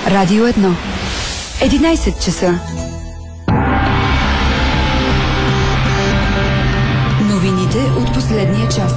Радио 1. 11 часа. Новините от последния час.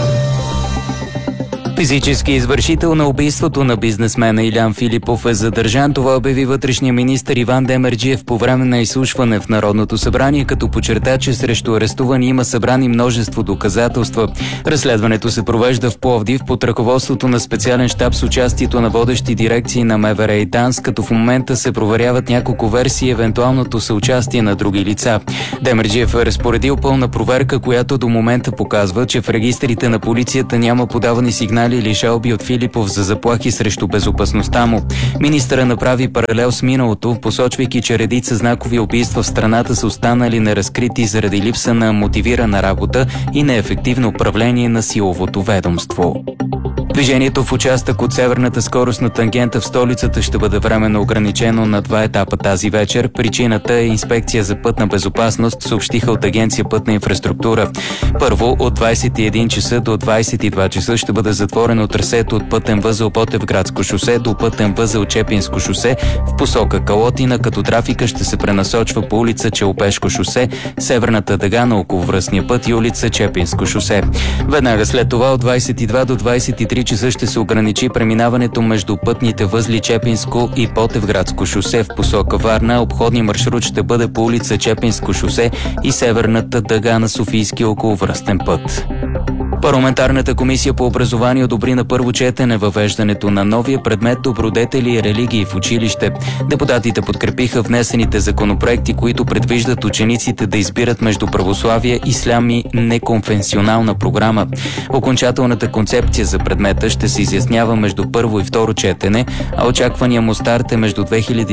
Физически извършител на убийството на бизнесмена Илян Филипов е задържан. Това обяви вътрешния министър Иван Демерджиев по време на изслушване в Народното събрание, като подчерта, че срещу арестувани има събрани множество доказателства. Разследването се провежда в Пловдив под ръководството на специален щаб с участието на водещи дирекции на МВР и ДАНС, като в момента се проверяват няколко версии евентуалното съучастие на други лица. Демерджиев е разпоредил пълна проверка, която до момента показва, че в регистрите на полицията няма подавани сигнали или жалби от Филипов за заплахи срещу безопасността му. Министъра направи паралел с миналото, посочвайки, че редица знакови убийства в страната са останали неразкрити заради липса на мотивирана работа и неефективно управление на силовото ведомство. Движението в участък от северната скоростна тангента в столицата ще бъде временно ограничено на 2 етапа тази вечер. Причината е инспекция за пътна безопасност, съобщиха от Агенция Пътна инфраструктура. Първо, от 21 часа до 22 часа ще бъде затворено трасето от пътен възел Ботевградско шосе до пътен възел Чепинско шосе в посока Калотина, като трафика ще се пренасочва по улица Челопешко шосе, северната дъга на околовръстния път и улица Чепинско шосе. Веднага след това от 22 до 23 часа ще се ограничи преминаването между пътните възли Чепинско и Ботевградско шосе в посока Варна. Обходният маршрут ще бъде по улица Чепинско шосе и северната дъга на Софийския околовръстен път. Парламентарната комисия по образование одобри на първо четене въвеждането на новия предмет добродетели и религии в училище. Депутатите подкрепиха внесените законопроекти, които предвиждат учениците да избират между православие, ислям и неконфесионална програма. Окончателната концепция за предмета ще се изяснява между първо и второ четене, а очаквания му старт е между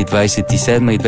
2027 и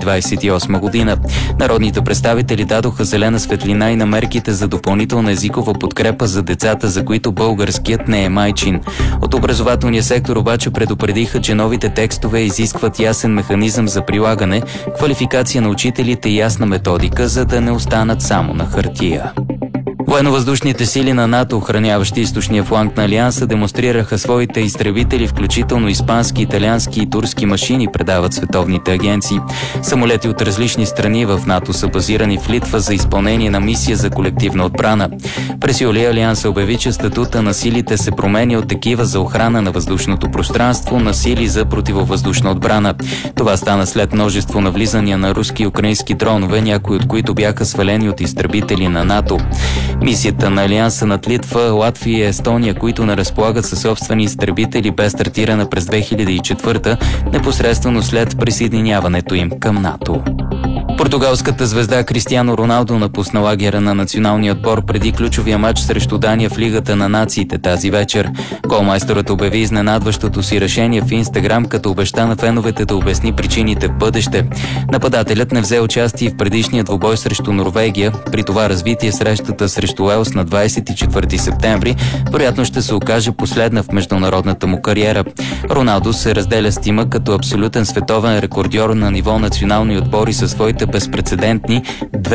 2028 година. Народните представители дадоха зелена светлина и на мерките за допълнителна езикова подкрепа за децата, за които българският не е майчин. От образователния сектор обаче предупредиха, че новите текстове изискват ясен механизъм за прилагане, квалификация на учителите и ясна методика, за да не останат само на хартия. Военновъздушните сили на НАТО, охраняващи източния фланг на Алианса, демонстрираха своите изтребители, включително испански, италиански и турски машини, предават световните агенции. Самолети от различни страни в НАТО са базирани в Литва за изпълнение на мисия за колективна отбрана. През юли Алианса обяви, че статута на силите се променя от такива за охрана на въздушното пространство на сили за противовъздушна отбрана. Това стана след множество навлизания на руски и украински дронове, някои от които бяха свалени от изтребители на НАТО. Мисията на Алианса над Литва, Латвия и Естония, които не разполагат със собствени изтребители, бе стартирана през 2004, непосредствено след присъединяването им към НАТО. Португалската звезда Кристиано Роналдо напусна лагера на националния отбор преди ключовия матч срещу Дания в Лигата на нациите тази вечер. Голмайсторът обяви изненадващото си решение в Инстаграм, като обеща на феновете да обясни причините в бъдеще. Нападателят не взе участие в предишния двубой срещу Норвегия. При това развитие срещата срещу Уелс на 24 септември вероятно ще се окаже последна в международната му кариера. Роналдо се разделя с тима като абсолютен световен рекордьор на ниво национални отбори със своите безпрецедентни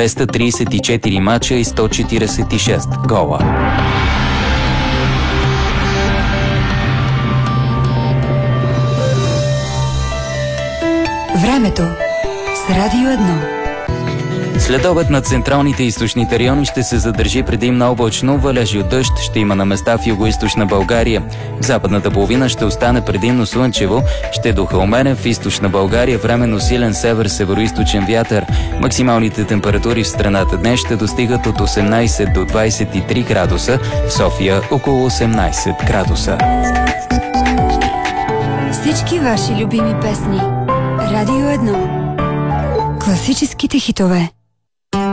234 мача и 146 гола. Времето с Радио 1. След обед на централните и източните райони ще се задържи предимно облачно, валежи от дъжд ще има на места в югоизточна България. В западната половина ще остане предимно слънчево, ще духа умерен, в източна България временно силен север-североизточен вятър. Максималните температури в страната днес ще достигат от 18 до 23 градуса, в София около 18 градуса. Всички ваши любими песни. Радио 1. Класическите хитове.